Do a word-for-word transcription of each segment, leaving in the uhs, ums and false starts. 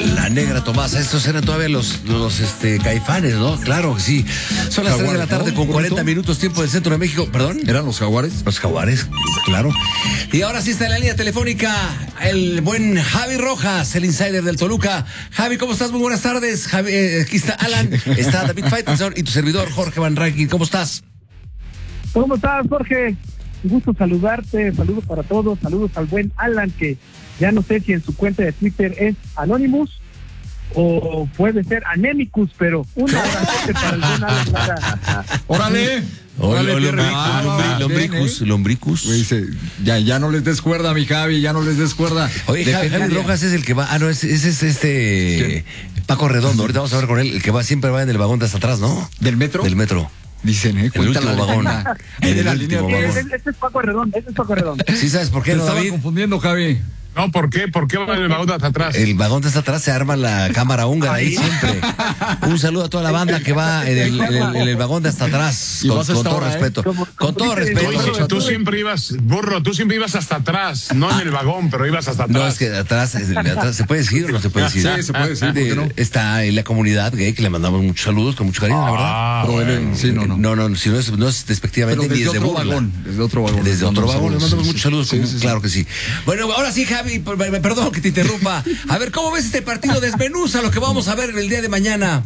La Negra Tomasa, estos eran todavía los, los este, Caifanes, ¿no? Claro que sí. Son las tres de la tarde con cuarenta minutos, tiempo del centro de México. ¿Perdón? ¿Eran los Jaguares? Los Jaguares, claro. Y ahora sí está en la línea telefónica el buen Javi Rojas, el insider del Toluca. Javi, ¿cómo estás? Muy buenas tardes. Javi, eh, aquí está Alan, está David Faitelson y tu servidor Jorge Van Rankin. ¿Cómo estás? ¿Cómo estás, Jorge? Un gusto saludarte, saludos para todos, saludos al buen Alan, que ya no sé si en su cuenta de Twitter es Anonymous o puede ser Anemicus, pero un abrazote para el buen Alan Lara. ¡Órale! Órale, Lombricus, Lombricus. Dice, ya, ya no les des cuerda, mi Javi, ya no les des cuerda. Oye, Javi, Javi Rojas es el que va, ah, no, ese es, es este ¿Qué? Paco Redondo, ahorita vamos a ver con él, el que va siempre va en el vagón de hasta atrás, ¿no? ¿Del metro? Del metro. Dicen, ¿eh? El último vagón. El, el el último vagón. vagón. Este es Paco Redondo, este es Paco Redondo. ¿Sí sabes por qué, Te no, estaba David? confundiendo, Javi. No, ¿por qué? ¿Por qué va el vagón de hasta atrás? El vagón de hasta atrás se arma la cámara húngara ahí siempre. Un saludo a toda la banda que va en el, en el, en el vagón de hasta atrás. Y Con, vas a con esta todo hora, respeto. ¿eh? Como- Con como todo dice- respeto. Oye, Oye, tú siempre ibas, burro, tú siempre ibas hasta atrás, no en el vagón, pero ibas hasta atrás. No, es que de atrás, es- de atrás, ¿se puede decir o no se puede decir? Sí, se puede decir, ¿por qué no? Está en la comunidad gay, que le mandamos muchos saludos, con mucho cariño, la verdad. Ah, Pero él, bueno. sí, no, no. No, no, si no es, no es despectivamente Pero ni es desde de otro burla. vagón, desde otro vagón. Desde Les otro mandamos vagón, le saludos, mandamos sí, muchos sí. saludos, Sí, como- sí, sí. claro que sí. Bueno, ahora sí, Javi, per- per- perdón que te interrumpa. A ver, ¿cómo ves este partido? Desmenuza lo que vamos a ver el día de mañana.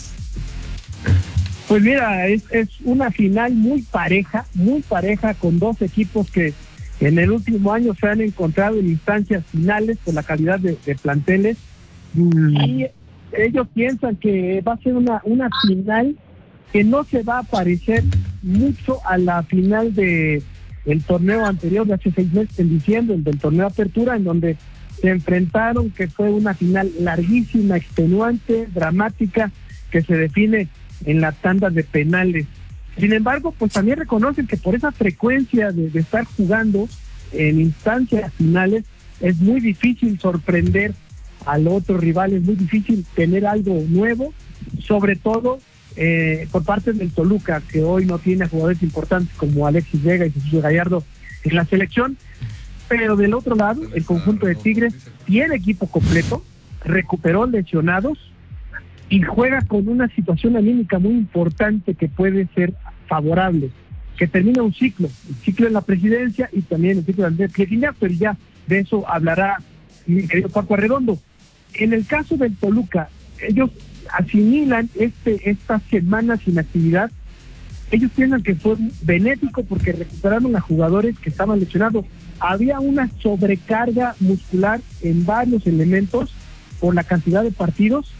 Pues mira, es, es una final muy pareja, muy pareja, con dos equipos que en el último año se han encontrado en instancias finales por la calidad de, de planteles. Y ellos piensan que va a ser una, una final que no se va a parecer mucho a la final de el torneo anterior de hace seis meses, en diciembre, el del torneo de apertura, en donde se enfrentaron, que fue una final larguísima, extenuante, dramática, que se define en la tanda de penales. Sin embargo, pues también reconocen que por esa frecuencia de, de estar jugando en instancias finales, es muy difícil sorprender al otro rival, es muy difícil tener algo nuevo, sobre todo eh, por parte del Toluca, que hoy no tiene jugadores importantes como Alexis Vega y Jesús Gallardo en la selección. Pero del otro lado, el conjunto de Tigres tiene equipo completo, recuperó lesionados y juega con una situación anímica muy importante que puede ser favorable, que termina un ciclo, el ciclo en la presidencia y también el ciclo de Andrés Pierguiña, pero ya de eso hablará mi querido Paco Arredondo. En el caso del Toluca, ellos asimilan este estas semanas sin actividad. Ellos piensan que fue benéfico porque recuperaron a jugadores que estaban lesionados. Había una sobrecarga muscular en varios elementos por la cantidad de partidos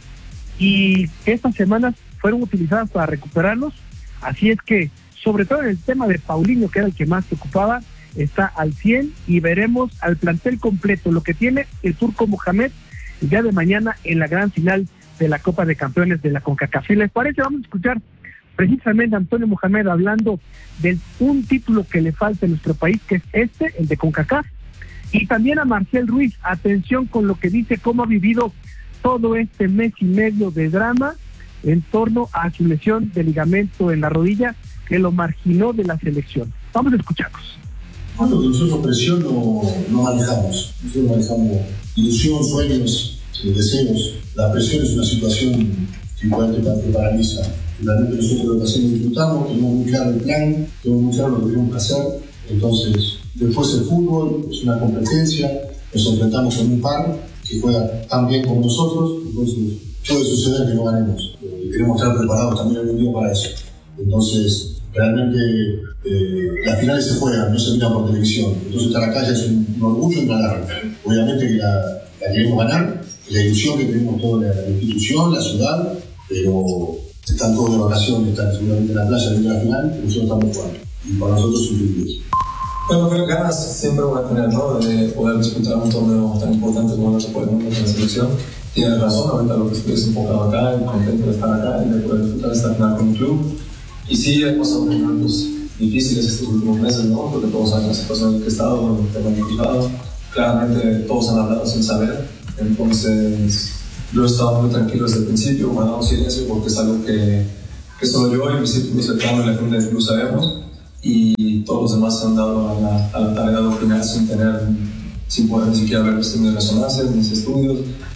y estas semanas fueron utilizadas para recuperarlos. Así es que, sobre todo en el tema de Paulinho, que era el que más se ocupaba, está al cien y veremos al plantel completo, lo que tiene el turco Mohamed el día de mañana en la gran final de la Copa de Campeones de la CONCACAF. Si les parece, vamos a escuchar precisamente a Antonio Mohamed hablando de un título que le falta en nuestro país, que es este, el de CONCACAF, y también a Marcel Ruiz. Atención con lo que dice, cómo ha vivido todo este mes y medio de drama en torno a su lesión de ligamento en la rodilla que lo marginó de la selección. Vamos a escucharnos. Bueno, nosotros presión no, no manejamos, nosotros manejamos ilusión, sueños, deseos. La presión es una situación que igual te paraliza. Realmente nosotros lo que hacemos disfrutamos, tenemos muy claro el plan, tenemos muy claro lo que tenemos que hacer. Entonces, después el fútbol es una competencia, nos enfrentamos con un par que juega tan bien como nosotros, entonces puede suceder que no ganemos. Eh, queremos estar preparados también algún día para eso. Entonces, realmente eh, las finales se juegan, no se miran por televisión. Entonces estar acá ya es un, un orgullo en ganar. Obviamente que la, la queremos ganar, la ilusión que tenemos toda la, la institución, la ciudad, pero están todos de vacaciones, están seguramente en la playa viendo la final, pero nosotros estamos jugando. Y para nosotros es un privilegio. Bueno, creo que ganas siempre voy a tener, ¿no? De poder disputar un torneo tan importante como el Copa del Mundo con la selección. Tienes razón, ahorita lo que estoy es enfocado acá, y contento de estar acá y de poder disfrutar esta final con el club. Y sí, hemos pasado momentos difíciles estos últimos meses, ¿no? Porque todos saben la situación en la que he estado, en el tema equipado. Claramente todos han hablado sin saber, entonces yo he estado muy tranquilo desde el principio, guardado silencio, porque es algo que, que solo yo y mi círculo cercano y la gente del club sabemos, y todos los demás se han dado a la, a la tarea de opinar sin tener, sin poder ni siquiera ver cuestiones de resonancias, ni estudios,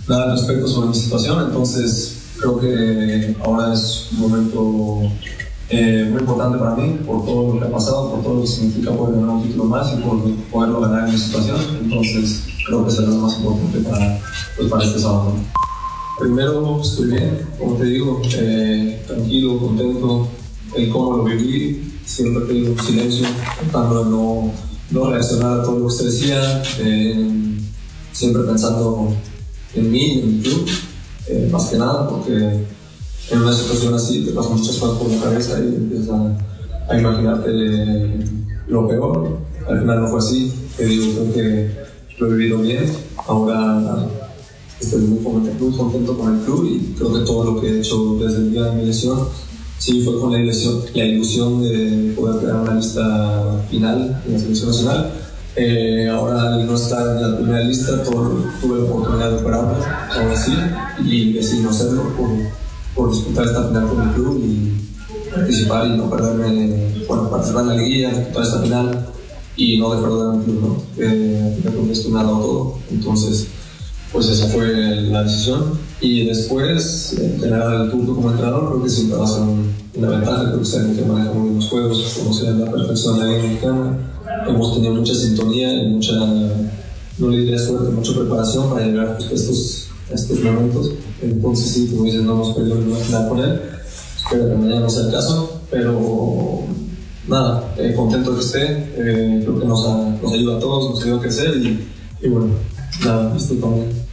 nada al respecto sobre mi situación, entonces creo que ahora es un momento eh, muy importante para mí por todo lo que ha pasado, por todo lo que significa poder ganar un título más y por poderlo ganar en mi situación, entonces creo que será lo más importante para, pues, para este sábado. Primero estoy bien, como te digo, eh, tranquilo, contento, el cómo lo viví, siempre he tenido silencio, tratando de no, no reaccionar a todo lo que se decía, eh, siempre pensando en mí, en mi club, eh, más que nada, porque en una situación así te pasan muchas cosas por la cabeza y empiezas a, a imaginarte lo peor. Al final no fue así, te digo, creo que lo he vivido bien, ahora estoy muy contento, muy contento con el club y creo que todo lo que he hecho desde el día de mi lesión sí fue con la ilusión, la ilusión de poder crear una lista final en la selección nacional. Eh, ahora al no estar en la primera lista todo, tuve la oportunidad de operarme, ahora sí, y decidí no hacerlo por, por disputar esta final con mi club y participar y no perderme, bueno, participar en la liguilla, disputar esta final y no defraudar a mi club, ¿no? Eh, creo que esto me ha dado todo, entonces pues esa fue la decisión. Y después, tener al turco como entrenador, creo que siempre va a ser una ventaja, creo que es alguien que maneja muy bien los juegos, conoce a la perfección la liga mexicana. Hemos tenido mucha sintonía y mucha, no le diría suerte, mucha preparación para llegar pues, a, estos, a estos momentos. Entonces sí, como dices, no hemos perdido nada con él. Espero que mañana no sea el caso, pero nada, eh, contento de que esté. Eh, creo que nos, ha, nos ayuda a todos, nos ayuda a crecer y, y bueno, nada, estoy también.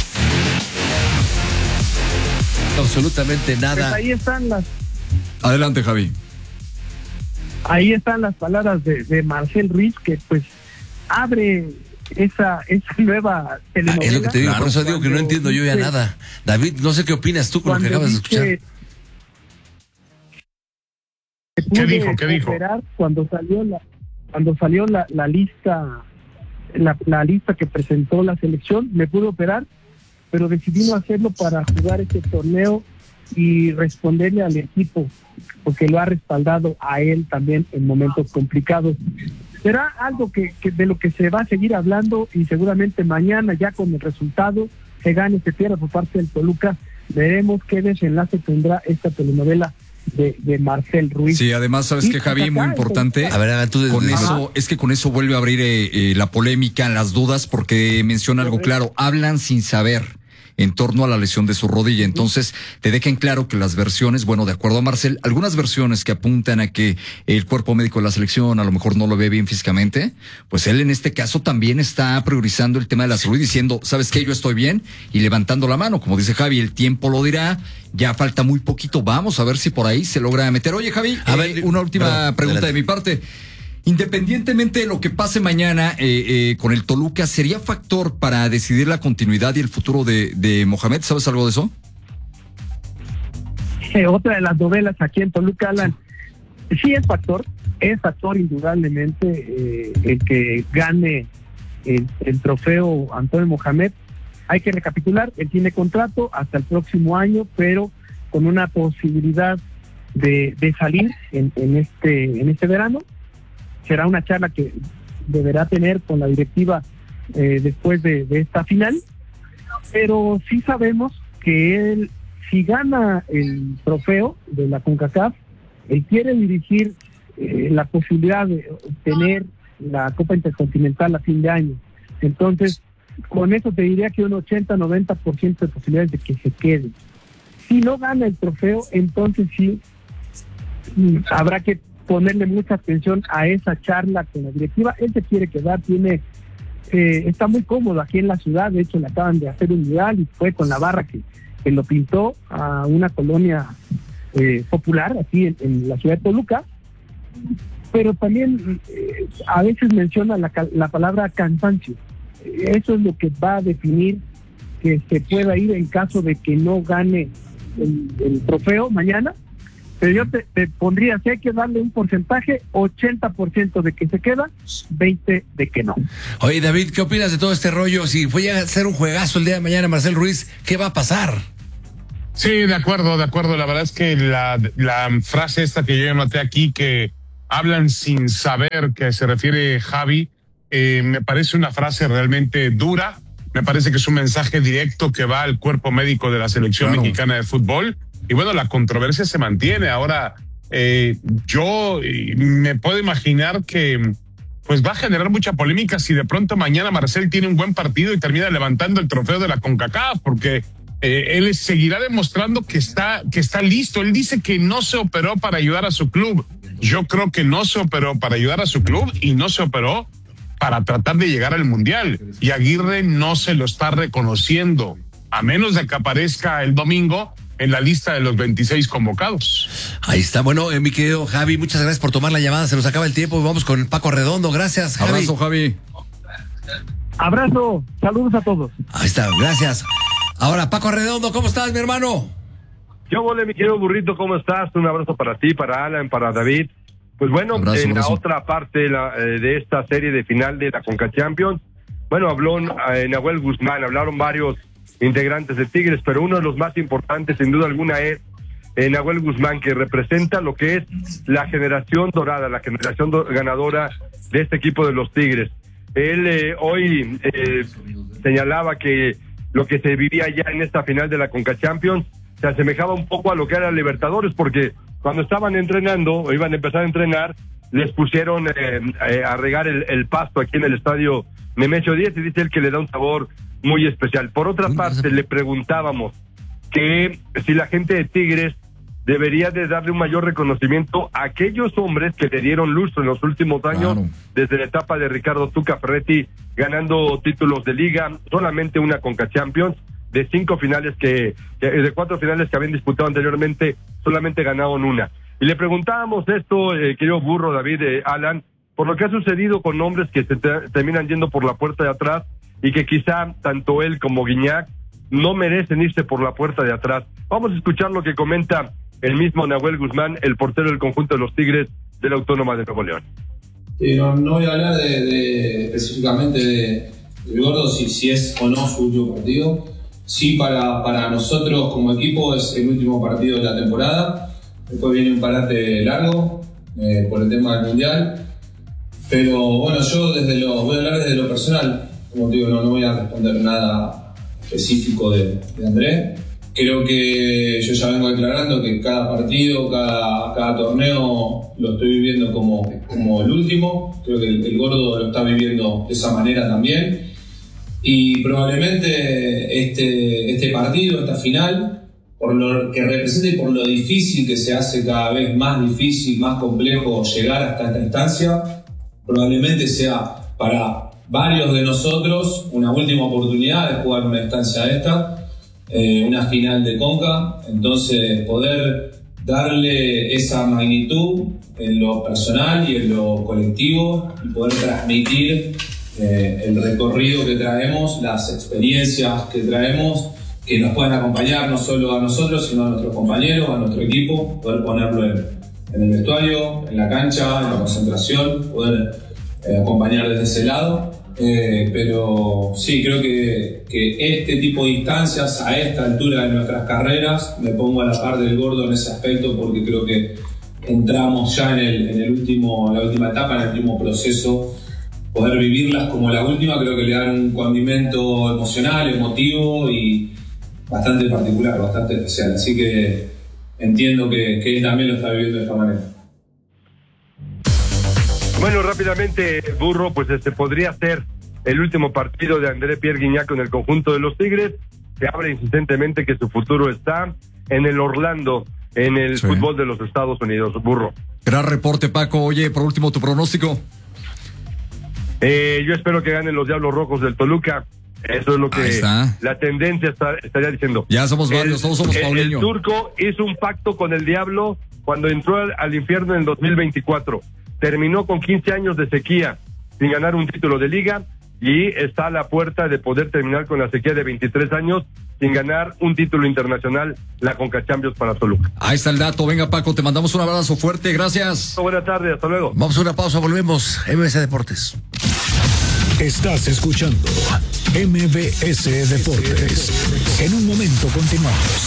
Absolutamente nada. Pues ahí están las Adelante, Javi. Ahí están las palabras de, de Marcel Ruiz, que pues abre esa esa nueva telenovela. Ah, es lo que te digo, Claro, por eso digo que no entiendo yo ya dice, nada. David, no sé qué opinas tú con lo que acabas de escuchar. ¿Qué dijo? ¿Qué dijo? Cuando salió la cuando salió la, la lista la, la lista que presentó la selección, me pude operar, pero decidí no hacerlo para jugar este torneo y responderle al equipo, porque lo ha respaldado a él también en momentos complicados. Será algo que, que de lo que se va a seguir hablando y seguramente mañana ya con el resultado, se gane, se pierda por parte del Toluca, veremos qué desenlace tendrá esta telenovela de, de Marcel Ruiz. Sí, además, ¿sabes qué, Javi? Muy importante. A ver, tú con desde... eso, es que con eso vuelve a abrir eh, eh, la polémica, las dudas, porque menciona algo claro, hablan sin saber en torno a la lesión de su rodilla. Entonces, te dejan claro que las versiones, bueno, de acuerdo a Marcel, algunas versiones que apuntan a que el cuerpo médico de la selección a lo mejor no lo ve bien físicamente, pues él en este caso también está priorizando el tema de la salud, diciendo, ¿sabes qué? Yo estoy bien, y levantando la mano, como dice Javi, el tiempo lo dirá, ya falta muy poquito, vamos a ver si por ahí se logra meter. Oye, Javi, a eh, ver, una última perdón, pregunta adelante. de mi parte. Independientemente de lo que pase mañana eh, eh, con el Toluca, ¿sería factor para decidir la continuidad y el futuro de, de Mohamed? ¿Sabes algo de eso? Eh, otra de las novelas aquí en Toluca, Alan, sí, sí es factor, es factor indudablemente eh, el que gane el, el trofeo Antonio Mohamed. Hay que recapitular, él tiene contrato hasta el próximo año, pero con una posibilidad de, de salir en, en este en este verano. Será una charla que deberá tener con la directiva eh, después de, de esta final, pero sí sabemos que él, si gana el trofeo de la CONCACAF, él quiere dirigir eh, la posibilidad de obtener la Copa Intercontinental a fin de año. Entonces, con eso te diría que un ochenta a noventa por ciento de posibilidades de que se quede. Si no gana el trofeo, entonces sí mm, habrá que ponerle mucha atención a esa charla con la directiva. Él se quiere quedar, tiene eh, está muy cómodo aquí en la ciudad, de hecho le acaban de hacer un mural y fue con la barra que, que lo pintó a una colonia eh, popular aquí en, en la ciudad de Toluca, pero también eh, a veces menciona la, la palabra cansancio. Eso es lo que va a definir que se pueda ir en caso de que no gane el, el trofeo mañana. Pero yo te, te pondría, si hay que darle un porcentaje, ochenta por ciento de que se queda, veinte por ciento de que no. Oye, David, ¿qué opinas de todo este rollo? Si fue a ser un juegazo el día de mañana, Marcel Ruiz, ¿qué va a pasar? Sí, de acuerdo, de acuerdo. La verdad es que la, la frase esta que yo anoté aquí, que hablan sin saber, que se refiere Javi, eh, me parece una frase realmente dura, Me parece que es un mensaje directo que va al cuerpo médico de la selección Claro. mexicana de fútbol. Y bueno, la controversia se mantiene. Ahora, eh, yo eh, me puedo imaginar que pues va a generar mucha polémica si de pronto mañana Marcel tiene un buen partido y termina levantando el trofeo de la CONCACAF, porque eh, él seguirá demostrando que está, que está listo. Él dice que no se operó para ayudar a su club. Yo creo que no se operó para ayudar a su club y no se operó para tratar de llegar al Mundial. Y Aguirre no se lo está reconociendo, a menos de que aparezca el domingo en la lista de los veintiséis convocados. Ahí está. Bueno, eh, mi querido Javi, muchas gracias por tomar la llamada. Se nos acaba el tiempo y vamos con Paco Redondo. Gracias, Javi. Abrazo, Javi. Abrazo, saludos a todos. Ahí está, gracias. Ahora, Paco Redondo, ¿cómo estás, mi hermano? Yo, vole, mi querido burrito, ¿cómo estás? Un abrazo para ti, para Alan, para David. Pues bueno, Abrazo, en abrazo. la otra parte la, eh, de esta serie de final de la Conca Champions, bueno, habló eh, Nahuel Guzmán, hablaron varios integrantes de Tigres, pero uno de los más importantes, sin duda alguna, es eh, Nahuel Guzmán, que representa lo que es la generación dorada, la generación do- ganadora de este equipo de los Tigres. Él eh, hoy eh, señalaba que lo que se vivía ya en esta final de la Conca Champions se asemejaba un poco a lo que era Libertadores, porque cuando estaban entrenando, o iban a empezar a entrenar, les pusieron eh, eh, a regar el, el pasto aquí en el estadio Nemesio diez, y dice él que le da un sabor muy especial. Por otra parte, le preguntábamos que si la gente de Tigres debería de darle un mayor reconocimiento a aquellos hombres que le dieron lustro en los últimos años, Claro. desde la etapa de Ricardo Tuca Ferretti, ganando títulos de liga, solamente una Conca Champions, de cinco finales que, que de cuatro finales que habían disputado anteriormente, solamente ganaron una. Y le preguntábamos esto, eh, querido burro, David, eh, Alan, por lo que ha sucedido con hombres que se te- terminan yendo por la puerta de atrás y que quizá tanto él como Guiñac no merecen irse por la puerta de atrás. Vamos a escuchar lo que comenta el mismo Nahuel Guzmán, el portero del conjunto de los Tigres de la Autónoma de Nuevo León. Sí, no, no voy a hablar de, de, específicamente de, de Gordo, si, si es o no su último partido. Sí, para, para nosotros como equipo es el último partido de la temporada. Después viene un parate largo eh, por el tema del Mundial. Pero bueno, yo desde lo, voy a hablar desde lo personal. Como te digo, no, no voy a responder nada específico de, de André. Creo que yo ya vengo declarando que cada partido, cada, cada torneo lo estoy viviendo como, como el último. Creo que el, el Gordo lo está viviendo de esa manera también. Y probablemente este, este partido, esta final, por lo que representa y por lo difícil que se hace cada vez más difícil, más complejo llegar hasta esta instancia, probablemente sea para varios de nosotros una última oportunidad de jugar una instancia esta, eh, una final de Conca. Entonces poder darle esa magnitud en lo personal y en lo colectivo y poder transmitir eh, el recorrido que traemos, las experiencias que traemos, que nos puedan acompañar no solo a nosotros sino a nuestros compañeros, a nuestro equipo, poder ponerlo en, en el vestuario, en la cancha, en la concentración, poder eh, acompañar desde ese lado. Eh, pero sí, creo que, que este tipo de instancias a esta altura de nuestras carreras, me pongo a la par del Gordo en ese aspecto, porque creo que entramos ya en, el, en el último, la última etapa, en el último proceso. Poder vivirlas como la última creo que le dan un condimento emocional, emotivo y bastante particular, bastante especial. Así que entiendo que, que él también lo está viviendo de esta manera. Bueno, rápidamente, burro, pues este podría ser el último partido de André Pierre Guignac con el conjunto de los Tigres. Se habla insistentemente que su futuro está en el Orlando, en el Sí. fútbol de los Estados Unidos, burro. Gran reporte, Paco. Oye, por último, tu pronóstico. Eh, yo espero que ganen los Diablos Rojos del Toluca. Eso es lo que Ahí está. la tendencia está, estaría diciendo. Ya somos varios, todos somos el, Paulinho. el turco hizo un pacto con el diablo cuando entró al, al infierno en el dos mil veinticuatro. Terminó con quince años de sequía sin ganar un título de liga y está a la puerta de poder terminar con la sequía de veintitrés años sin ganar un título internacional, la Conca Champions para Toluca. Ahí está el dato. Venga, Paco, te mandamos un abrazo fuerte. Gracias. Buenas tardes, hasta luego. Vamos a una pausa, volvemos. M B S Deportes. Estás escuchando M B S Deportes. En un momento continuamos.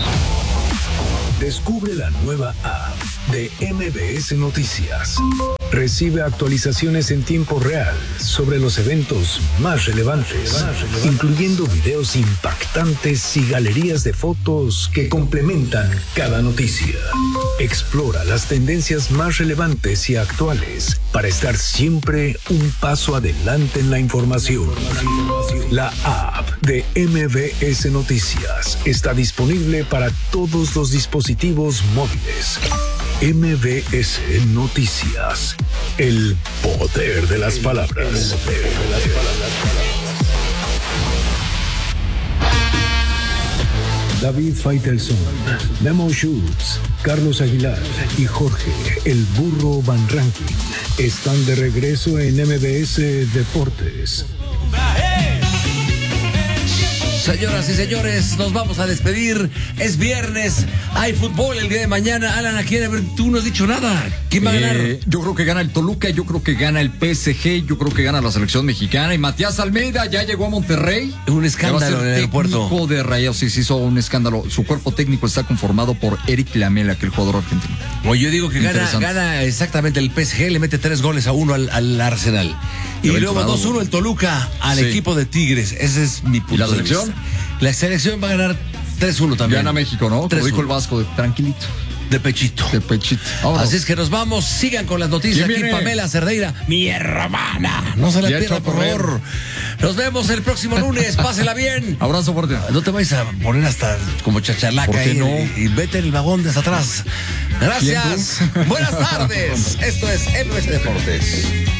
Descubre la nueva app de M B S Noticias. Recibe actualizaciones en tiempo real sobre los eventos más relevantes, incluyendo videos impactantes y galerías de fotos que complementan cada noticia. Explora las tendencias más relevantes y actuales para estar siempre un paso adelante en la información. La app de M V S Noticias está disponible para todos los dispositivos móviles. M V S Noticias, el poder de las palabras. David Faitelson, Memo Schultz, Carlos Aguilar y Jorge El Burro Van Rankin están de regreso en M V S Deportes. Señoras y señores, nos vamos a despedir. Es viernes, hay fútbol el día de mañana. Alan, aquí a ver, tú no has dicho nada. ¿Quién va a ganar? Eh, yo creo que gana el Toluca, yo creo que gana el P S G, yo creo que gana la selección mexicana. Y Matías Almeida ya llegó a Monterrey. Un escándalo en el aeropuerto. Técnico de Rayados, sí, sí hizo un escándalo. Su cuerpo técnico está conformado por Eric Lamela, que el jugador argentino. O yo digo que gana, gana exactamente el P S G, le mete tres goles a uno al, al Arsenal. Y luego dos uno el Toluca al sí. equipo de Tigres. Ese es mi punto. ¿Y la selección? De vista. La selección va a ganar tres uno también. Gana México, ¿no? Como dijo el Vasco, de tranquilito. De pechito. De pechito. Vámonos. Así es que nos vamos. Sigan con las noticias aquí. Viene? Pamela Cerdeira, mi hermana. No se la pierda, por favor. Nos vemos el próximo lunes. Pásela bien. Abrazo fuerte. No te vayas a poner hasta como chachalaca. ¿Por qué ahí, no? Y, y vete en el vagón desde atrás. Gracias. Buenas tardes. Esto es M V S Deportes.